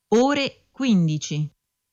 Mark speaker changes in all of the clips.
Speaker 1: ore 15.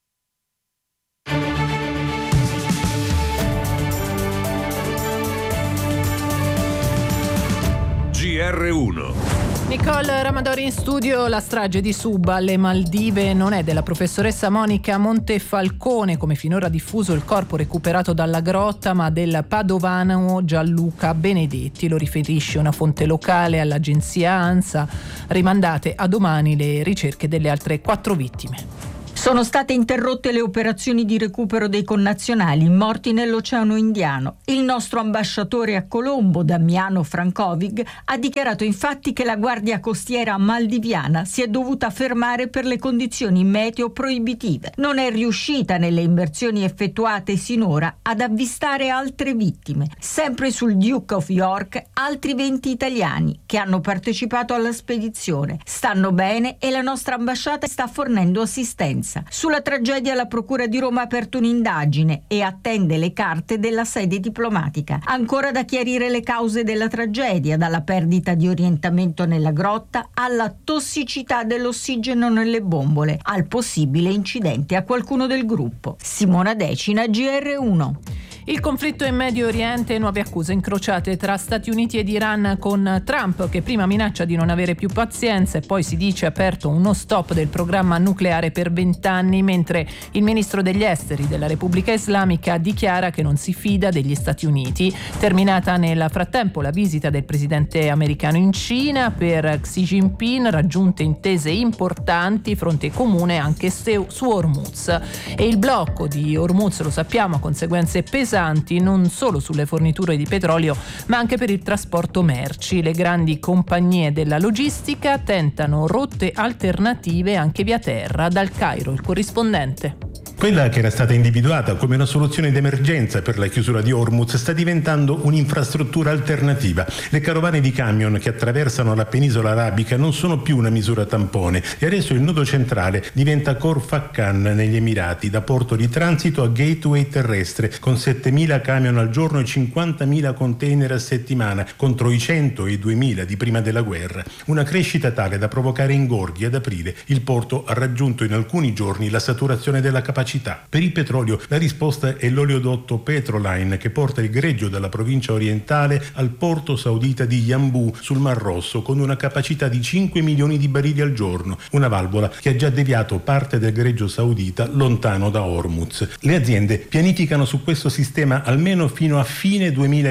Speaker 2: GR1.
Speaker 3: Nicole Ramadori in studio. La strage di Suba alle Maldive non è della professoressa Monica Montefalcone, come finora diffuso il corpo recuperato dalla grotta, ma del padovano Gianluca Benedetti. Lo riferisce una fonte locale all'agenzia ANSA. Rimandate a domani le ricerche delle altre 4 vittime.
Speaker 4: Sono state interrotte le operazioni di recupero dei connazionali morti nell'Oceano Indiano. Il nostro ambasciatore a Colombo, Damiano Frankovic, ha dichiarato infatti che la guardia costiera maldiviana si è dovuta fermare per le condizioni meteo proibitive. Non è riuscita nelle immersioni effettuate sinora ad avvistare altre vittime. Sempre sul Duke of York, altri 20 italiani che hanno partecipato alla spedizione stanno bene e la nostra ambasciata sta fornendo assistenza. Sulla tragedia la Procura di Roma ha aperto un'indagine e attende le carte della sede diplomatica. Ancora da chiarire le cause della tragedia, dalla perdita di orientamento nella grotta alla tossicità dell'ossigeno nelle bombole, al possibile incidente a qualcuno del gruppo. Simona Decina, GR1.
Speaker 3: Il conflitto in Medio Oriente, nuove accuse incrociate tra Stati Uniti ed Iran, con Trump che prima minaccia di non avere più pazienza e poi si dice aperto uno stop del programma nucleare per 20 anni, mentre il ministro degli esteri della Repubblica Islamica dichiara che non si fida degli Stati Uniti. Terminata nel frattempo la visita del presidente americano in Cina, per Xi Jinping raggiunte intese importanti, fronte comune anche su Hormuz. E il blocco di Hormuz, lo sappiamo, ha conseguenze pesanti non solo sulle forniture di petrolio ma anche per il trasporto merci. Le grandi compagnie della logistica tentano rotte alternative anche via terra. Dal Cairo il corrispondente.
Speaker 5: Quella che era stata individuata come una soluzione d'emergenza per la chiusura di Hormuz sta diventando un'infrastruttura alternativa. Le carovane di camion che attraversano la penisola arabica non sono più una misura tampone e adesso il nodo centrale diventa Khor Fakkan negli Emirati, da porto di transito a gateway terrestre, con 7.000 camion al giorno e 50.000 container a settimana, contro i 100 e i 2.000 di prima della guerra. Una crescita tale da provocare ingorghi. Ad aprile il porto ha raggiunto in alcuni giorni la saturazione della capacità. Per il petrolio la risposta è l'oleodotto Petroline, che porta il greggio dalla provincia orientale al porto saudita di Yanbu sul Mar Rosso, con una capacità di 5 milioni di barili al giorno, una valvola che ha già deviato parte del greggio saudita lontano da Hormuz. Le aziende pianificano su questo sistema almeno fino a fine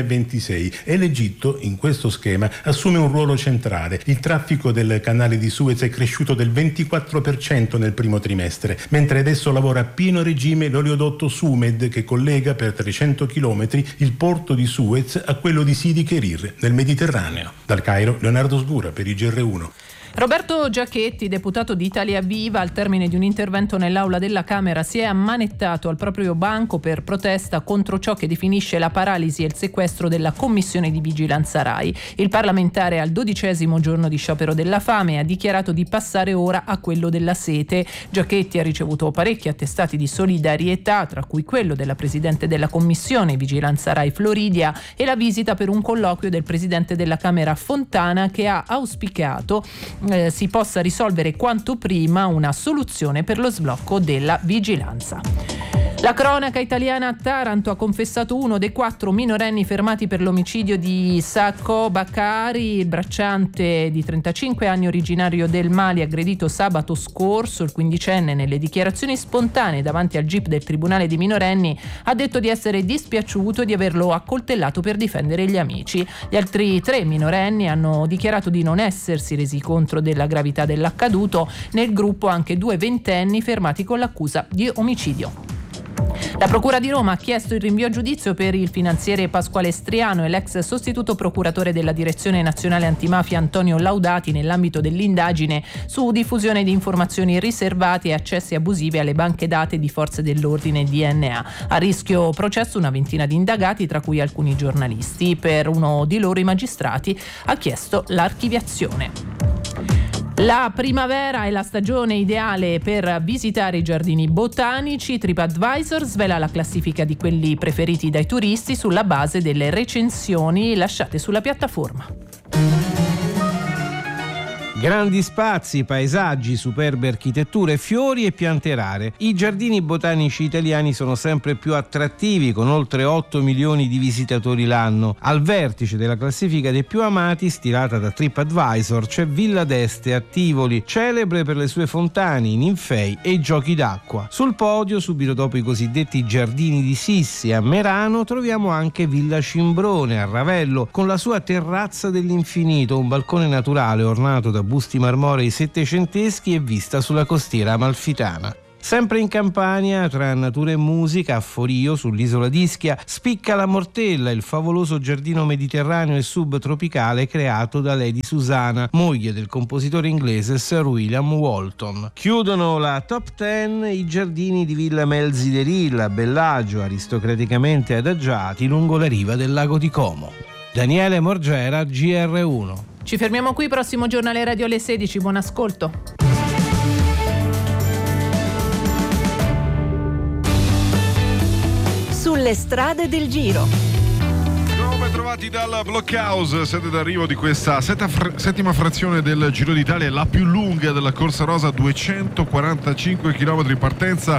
Speaker 5: 2026 e l'Egitto in questo schema assume un ruolo centrale. Il traffico del canale di Suez è cresciuto del 24% nel primo trimestre, mentre adesso lavora a pieno regime l'oleodotto Sumed, che collega per 300 chilometri il porto di Suez a quello di Sidi Kerir nel Mediterraneo. Dal Cairo Leonardo Sgura per il GR1.
Speaker 3: Roberto Giachetti, deputato di Italia Viva, al termine di un intervento nell'aula della Camera si è ammanettato al proprio banco per protesta contro ciò che definisce la paralisi e il sequestro della Commissione di Vigilanza Rai. Il parlamentare è al 12° giorno di sciopero della fame e ha dichiarato di passare ora a quello della sete. Giachetti ha ricevuto parecchi attestati di solidarietà, tra cui quello della Presidente della Commissione Vigilanza Rai Floridia e la visita per un colloquio del Presidente della Camera Fontana, che ha auspicato si possa risolvere quanto prima una soluzione per lo sblocco della vigilanza. La cronaca italiana: a Taranto ha confessato uno dei 4 minorenni fermati per l'omicidio di Sacco Bakari, il bracciante di 35 anni originario del Mali, aggredito sabato scorso. Il 15enne, nelle dichiarazioni spontanee davanti al GIP del Tribunale dei minorenni, ha detto di essere dispiaciuto e di averlo accoltellato per difendere gli amici. Gli altri 3 minorenni hanno dichiarato di non essersi resi conto della gravità dell'accaduto. Nel gruppo anche 2 ventenni fermati con l'accusa di omicidio. La Procura di Roma ha chiesto il rinvio a giudizio per il finanziere Pasquale Striano e l'ex sostituto procuratore della Direzione Nazionale Antimafia Antonio Laudati nell'ambito dell'indagine su diffusione di informazioni riservate e accessi abusivi alle banche date di forze dell'ordine e DNA. A rischio processo una ventina di indagati, tra cui alcuni giornalisti. Per uno di loro i magistrati ha chiesto l'archiviazione. La primavera è la stagione ideale per visitare i giardini botanici. TripAdvisor svela la classifica di quelli preferiti dai turisti sulla base delle recensioni lasciate sulla piattaforma.
Speaker 6: Grandi spazi, paesaggi, superbe architetture, fiori e piante rare. I giardini botanici italiani sono sempre più attrattivi, con oltre 8 milioni di visitatori l'anno. Al vertice della classifica dei più amati, stilata da TripAdvisor, c'è Villa d'Este a Tivoli, celebre per le sue fontane, i ninfei e i giochi d'acqua. Sul podio, subito dopo i cosiddetti giardini di Sissi a Merano, troviamo anche Villa Cimbrone a Ravello, con la sua terrazza dell'infinito, un balcone naturale ornato da busti marmorei settecenteschi e vista sulla costiera amalfitana. Sempre in Campania, tra natura e musica, a Forio, sull'isola d'Ischia, spicca la Mortella, il favoloso giardino mediterraneo e subtropicale creato da Lady Susanna, moglie del compositore inglese Sir William Walton. Chiudono la top 10 i giardini di Villa Melzi de Rilla, a Bellagio, aristocraticamente adagiati lungo la riva del lago di Como. Daniele Morgera, GR1.
Speaker 3: Ci fermiamo qui, prossimo giornale radio alle 16, buon ascolto.
Speaker 7: Sulle strade del Giro.
Speaker 2: Ben trovati dal Blockhouse, siete d'arrivo di questa settima frazione del Giro d'Italia, la più lunga della Corsa Rosa, 245 km in partenza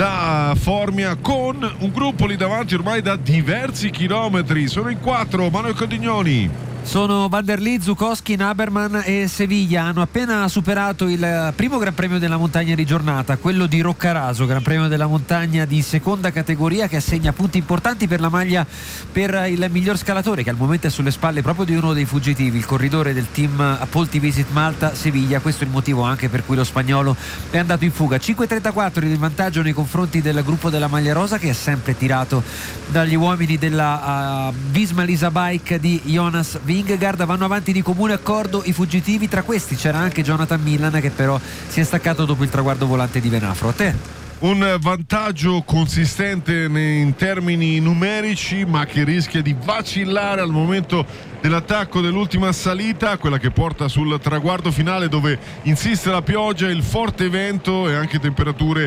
Speaker 2: da Formia, con un gruppo lì davanti ormai da diversi chilometri. Sono in 4, Manuel Codignoni.
Speaker 8: Sono Van der Lee, Zucoschi, Naberman e Seviglia. Hanno appena superato il primo Gran Premio della Montagna di giornata, quello di Roccaraso, Gran Premio della Montagna di seconda categoria, che assegna punti importanti per la maglia per il miglior scalatore, che al momento è sulle spalle proprio di uno dei fuggitivi, il corridore del team Apolti Visit Malta Seviglia. Questo è il motivo anche per cui lo spagnolo è andato in fuga. 5.34 di vantaggio nei confronti del gruppo della maglia rosa, che è sempre tirato dagli uomini della Visma Lease Bike di Jonas Vingegaard. Vanno avanti di comune accordo i fuggitivi, tra questi c'era anche Jonathan Millan, che però si è staccato dopo il traguardo volante di Venafro. A te?
Speaker 2: Un vantaggio consistente in termini numerici, ma che rischia di vacillare al momento dell'attacco dell'ultima salita, quella che porta sul traguardo finale, dove insiste la pioggia, il forte vento e anche temperature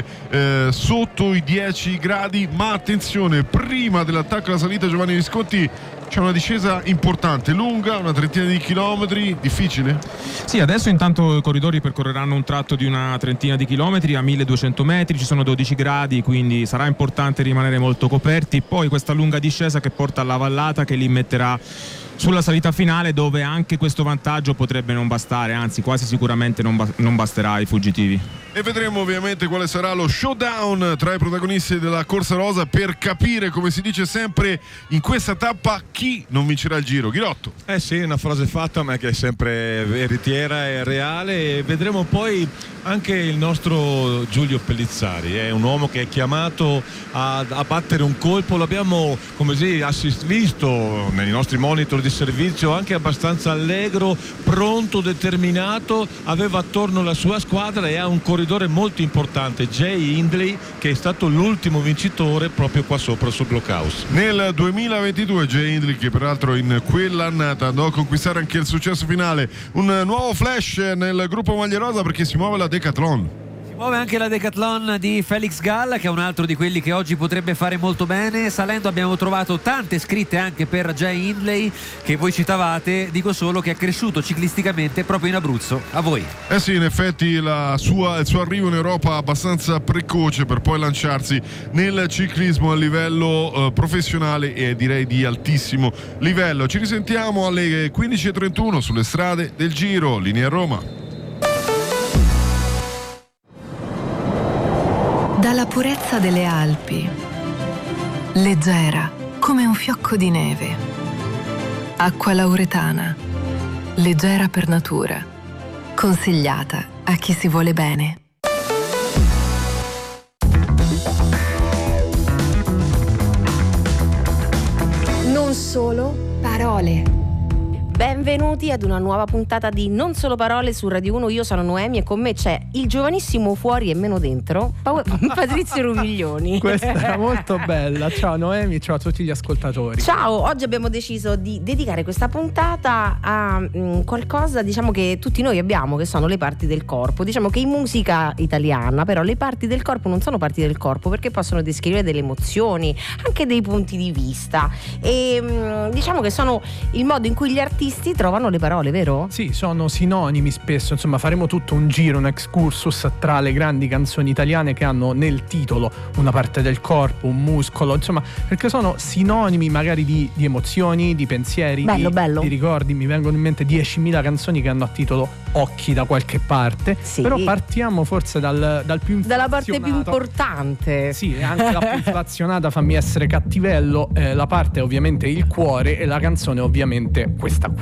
Speaker 2: sotto i 10 gradi. Ma attenzione, prima dell'attacco alla salita, Giovanni Visconti, c'è una discesa importante, lunga, una trentina di chilometri, difficile?
Speaker 9: Sì, adesso intanto i corridori percorreranno un tratto di una trentina di chilometri a 1200 metri, ci sono 12 gradi, quindi sarà importante rimanere molto coperti. Poi questa lunga discesa che porta alla vallata, che li metterà sulla salita finale, dove anche questo vantaggio potrebbe non bastare, anzi quasi sicuramente non basterà ai fuggitivi.
Speaker 2: E vedremo ovviamente quale sarà lo showdown tra i protagonisti della Corsa Rosa, per capire, come si dice sempre in questa tappa, chi non vincerà il Giro. Ghirotto.
Speaker 10: Sì, una frase fatta ma che è sempre veritiera e reale. E vedremo poi anche il nostro Giulio Pellizzari, è un uomo che è chiamato a battere un colpo. L'abbiamo, come si visto nei nostri monitor di servizio, anche abbastanza allegro, pronto, determinato, aveva attorno la sua squadra e ha un corridore molto importante, Jay Hindley, che è stato l'ultimo vincitore proprio qua sopra sul Blockhouse.
Speaker 2: Nel 2022 Jay Hindley, che peraltro in quell'annata andò a conquistare anche il successo finale. Un nuovo flash nel gruppo maglia rosa, perché si muove la Decathlon.
Speaker 8: Muove anche la Decathlon di Felix Gall, che è un altro di quelli che oggi potrebbe fare molto bene. Salendo abbiamo trovato tante scritte anche per Jay Hindley, che voi citavate. Dico solo che è cresciuto ciclisticamente proprio in Abruzzo. A voi.
Speaker 2: Sì, in effetti il suo arrivo in Europa abbastanza precoce, per poi lanciarsi nel ciclismo a livello professionale e direi di altissimo livello. Ci risentiamo alle 15.31 sulle strade del Giro. Linea Roma.
Speaker 11: Dalla purezza delle Alpi, leggera come un fiocco di neve. Acqua lauretana, leggera per natura, consigliata a chi si vuole bene.
Speaker 7: Non solo parole. Benvenuti ad una nuova puntata di Non Solo Parole su Radio 1. Io sono Noemi e con me c'è il giovanissimo fuori e meno dentro Patrizio Rumiglioni.
Speaker 12: Questa era molto bella. Ciao Noemi, ciao a tutti gli ascoltatori.
Speaker 7: Ciao, oggi abbiamo deciso di dedicare questa puntata a qualcosa, diciamo, che tutti noi abbiamo, che sono le parti del corpo. Diciamo che in musica italiana però le parti del corpo non sono parti del corpo, perché possono descrivere delle emozioni, anche dei punti di vista, e diciamo che sono il modo in cui gli artisti artisti trovano le parole, vero?
Speaker 12: Sì, sono sinonimi spesso, insomma faremo tutto un giro, un excursus tra le grandi canzoni italiane che hanno nel titolo una parte del corpo, un muscolo, insomma, perché sono sinonimi magari di emozioni, di pensieri,
Speaker 7: bello.
Speaker 12: di ricordi. Mi vengono in mente 10.000 canzoni che hanno a titolo occhi da qualche parte,
Speaker 7: sì.
Speaker 12: Però partiamo forse dal più
Speaker 7: dalla parte più importante.
Speaker 12: Sì, anche la più inflazionata, fammi essere cattivello, la parte è ovviamente il cuore e la canzone ovviamente questa